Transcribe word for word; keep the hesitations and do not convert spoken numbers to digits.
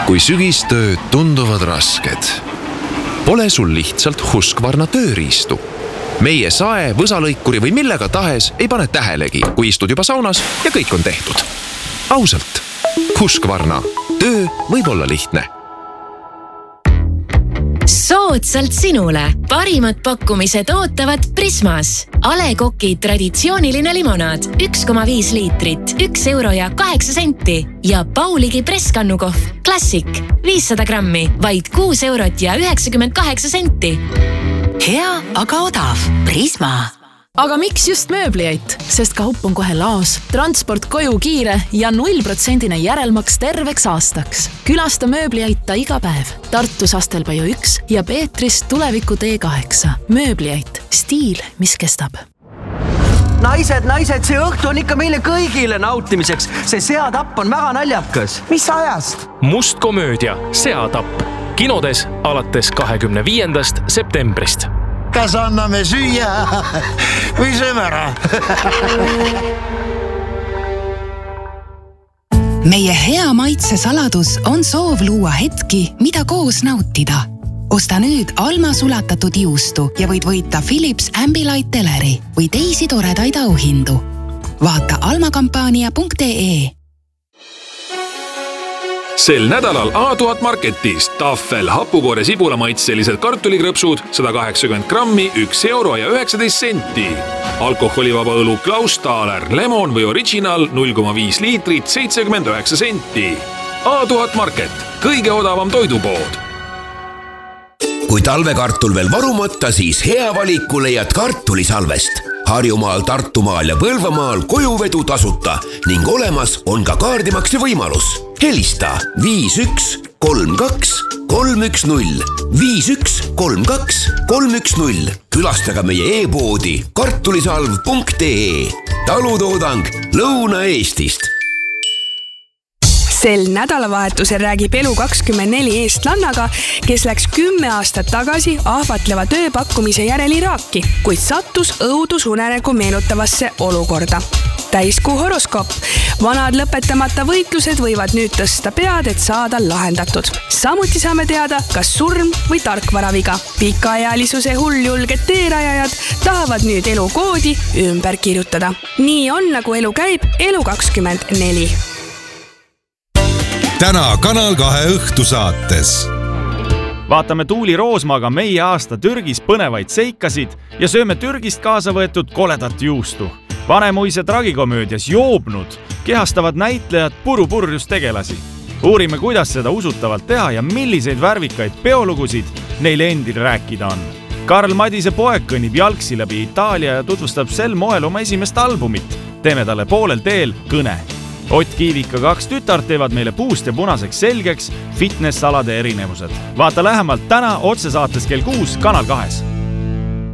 kui sügistööd tunduvad rasked. Pole sul lihtsalt Husqvarna tööriistu. Meie sae, võsalõikuri või millega tahes ei pane tähelegi, kui istud juba saunas ja kõik on tehtud. Ausalt, Husqvarna. Töö võib olla lihtne. Soodsalt sinule. Parimad pakkumised ootavad Prismas. A Le Coq'i traditsiooniline limonaad üks koma viis liitrit, üks euro ja kaheksa senti. Ja Pauligi presskannukohv Classic viissada grammi, vaid kuus eurot ja üheksakümmend kaheksa senti. Hea, aga odav. Prisma. Aga miks just mööbliait? Sest kaup on kohe laos, transport koju kiire ja null protsendine järelmaks terveks aastaks. Külasta mööbliaita iga päev. Tartus Astelpaju üks ja Peetris tuleviku tee kaheksa. Mööbliait. Stiil, mis kestab. Naised, naised, see õhtu on ikka meile kõigile nautimiseks. See seatapp on väga naljakas. Mis ajast? Must komöödia, seatapp. Kinodes alates kahekümne viiendast septembrist. Kas anname süüa või sööme ära? Meie hea maitse saladus on soov luua hetki, mida koos nautida. Osta nüüd Alma sulatatud juustu ja võid võita Philips Ambilight teleri või teisi toredaid auhindu. Vaata almakampaania punkt ee. Sel nädalal A tuhat Marketis Tafel hapukoore sibulamaitselised kartulikrõpsud sada kaheksakümmend grammi, üks euro ja üheksateist senti. Alkoholivaba õlu Klaus Thaler, lemon või original null koma viis liitrit, seitsekümmend üheksa senti. A tuhat Market, kõige odavam toidupood. Kui talvekartul veel varumata, siis hea valiku leiad kartulisalvest. Harjumaal, Tartumaal ja Põlvamaal kojuvedu tasuta ning olemas on ka kaardimakse võimalus. Helista viis üks kolm kaks kolm üks null, viis üks kolm kaks kolm üks null. Külastaga meie e-poodi kartulisalv punkt ee. Talutoodang Lõuna-Eestist. Sel nädalavahetusel räägib Elu kakskümmend neli eestlannaga, kes läks kümme aastat tagasi ahvatleva tööpakkumise järel Iraaki, kuid sattus õudusunenägu meenutavasse olukorda. Täiskuu horoskoop. Vanad lõpetamata võitlused võivad nüüd tõsta pead, et saada lahendatud. Samuti saame teada, kas surm või tarkvaraviga. Pikaealisuse hulljulged teerajajad tahavad nüüd elukoodi ümber kirjutada. Nii on, nagu elu käib, Elu kakskümmend neli. Täna Kanal kahe õhtusaates. Vaatame Tuuli Roosmaaga meie aasta Türgis põnevaid seikasid ja sööme Türgist kaasa võetud koledat juustu. Vanemuise tragikomöödias Joobnud kehastavad näitlejad puru-purjus tegelasi. Uurime, kuidas seda usutavalt teha ja milliseid värvikaid peolugusid neil endil rääkida on. Karl Madise poeg kõnnib jalgsi läbi Itaalia ja tutvustab sel moel oma esimest albumit. Teeme talle poolel teel kõne. Ott Kiivika kaks tütart teevad meile puust ja punaseks selgeks fitness-salade erinevused. Vaata lähemalt täna otsesaates kell kuus Kanal kahes.